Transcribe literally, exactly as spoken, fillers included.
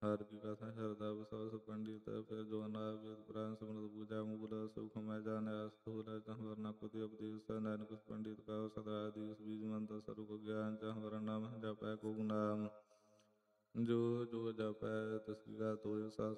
हर की कथा श्रद्धा विश्वास पंडित फिर जो नाग वेद पुराण समृत पूजा मूल सुख मैं जाने स्थूल जहाँ वरना कुति उपदेश नैन कुछ पंडित का सदादीश बीज मंत्र स्वरूप ज्ञान जहाँ वरण नाम जपै को नाम जो जो जपै तस्वीर तो